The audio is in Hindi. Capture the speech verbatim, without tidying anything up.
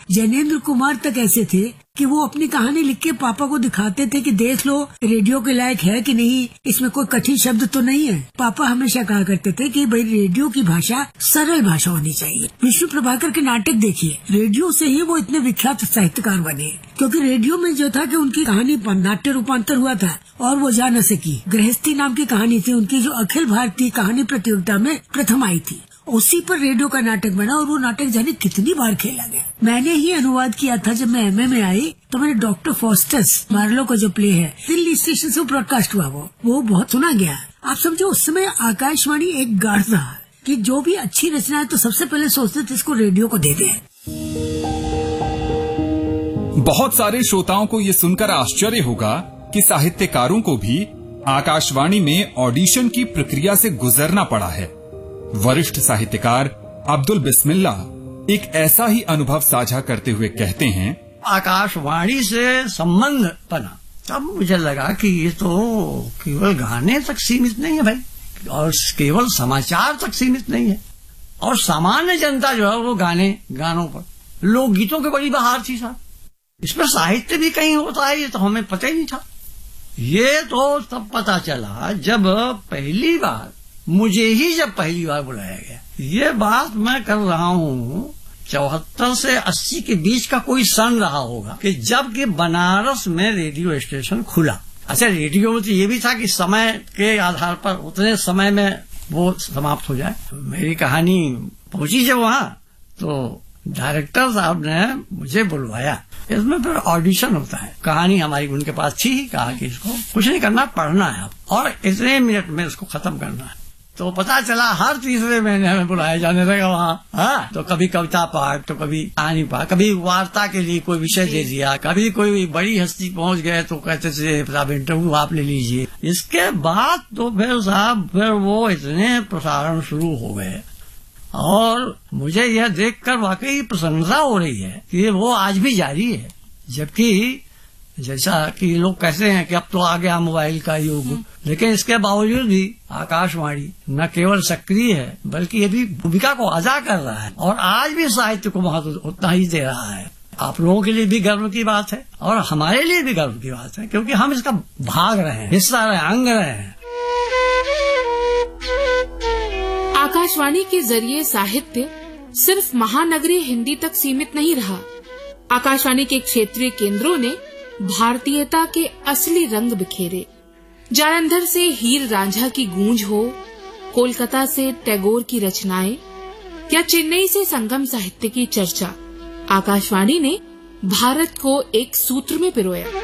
जैनेन्द्र कुमार तक ऐसे थे कि वो अपनी कहानी लिख के पापा को दिखाते थे कि देख लो रेडियो के लायक है कि नहीं, इसमें कोई कठिन शब्द तो नहीं है। पापा हमेशा कहा करते थे कि भाई रेडियो की भाषा सरल भाषा होनी चाहिए। विष्णु प्रभाकर के नाटक देखिए, रेडियो से ही वो इतने विख्यात साहित्यकार बने, क्योंकि रेडियो में जो था कि उनकी कहानी नाट्य रूपांतर हुआ था और वो जा न सकी। गृहस्थी नाम की कहानी थी उनकी, जो अखिल भारतीय कहानी प्रतियोगिता में प्रथम आई थी। उसी पर रेडियो का नाटक बना और वो नाटक जाने कितनी बार खेला गया। मैंने ही अनुवाद किया था। जब मैं एमए में आई तो मैंने डॉक्टर फॉस्टस मार्लो का जो प्ले है दिल्ली स्टेशन से ब्रॉडकास्ट हुआ, वो वो बहुत सुना गया। आप समझो उस समय आकाशवाणी एक गाढ़ रहा कि जो भी अच्छी रचना है तो सबसे पहले सोचते थे इसको रेडियो को दे दें। बहुत सारे श्रोताओं को ये सुनकर आश्चर्य होगा कि साहित्यकारों को भी आकाशवाणी में ऑडिशन की प्रक्रिया से गुजरना पड़ा है। वरिष्ठ साहित्यकार अब्दुल बिस्मिल्ला एक ऐसा ही अनुभव साझा करते हुए कहते हैं, आकाशवाणी से संबंध बना तब मुझे लगा कि ये तो केवल गाने तक सीमित नहीं है भाई, और केवल समाचार तक सीमित नहीं है, और सामान्य जनता जो है वो गाने गानों पर लोकगीतों की बड़ी बहार थी साहब। इसमें साहित्य भी कहीं होता है, ये तो हमें पता ही नहीं था। ये तो तब पता चला जब पहली बार मुझे ही जब पहली बार बुलाया गया। ये बात मैं कर रहा हूँ चौहत्तर से अस्सी के बीच का कोई सन रहा होगा कि जब कि बनारस में रेडियो स्टेशन खुला। अच्छा, रेडियो में तो ये भी था कि समय के आधार पर उतने समय में वो समाप्त हो जाए। तो मेरी कहानी पहुंची जब वहाँ तो डायरेक्टर साहब ने मुझे बुलवाया। इसमें फिर ऑडिशन होता है। कहानी हमारी उनके पास थी, कहा कि इसको कुछ नहीं करना, पढ़ना है और इतने मिनट में इसको खत्म करना है। तो पता चला हर तीसरे महीने हमें बुलाया जाने लगा वहाँ। हाँ, तो कभी कविता पाठ, तो कभी कहानी पाठ, कभी वार्ता के लिए कोई विषय दे दिया, कभी कोई बड़ी हस्ती पहुँच गए तो कहते थे साहब इंटरव्यू आप ले लीजिए। इसके बाद तो फिर साहब फिर वो इतने प्रसारण शुरू हो गए और मुझे यह देखकर वाकई प्रशंसा हो रही है कि वो आज भी जारी है। जबकि जैसा कि लोग कहते हैं कि अब तो आ गया मोबाइल का युग, लेकिन इसके बावजूद भी आकाशवाणी न केवल सक्रिय है बल्कि ये भी भूमिका को अदा कर रहा है और आज भी साहित्य को महत्व उतना ही दे रहा है। आप लोगों के लिए भी गर्व की बात है और हमारे लिए भी गर्व की बात है, क्योंकि हम इसका भाग रहे हैं, हिस्सा रहे, अंग रहे हैं। आकाशवाणी के जरिए साहित्य सिर्फ महानगरीय हिंदी तक सीमित नहीं रहा। आकाशवाणी के क्षेत्रीय केंद्रों ने भारतीयता के असली रंग बिखेरे। जालंधर से हीर रांझा की गूंज हो, कोलकाता से टैगोर की रचनाएं या चेन्नई से संगम साहित्य की चर्चा, आकाशवाणी ने भारत को एक सूत्र में पिरोया।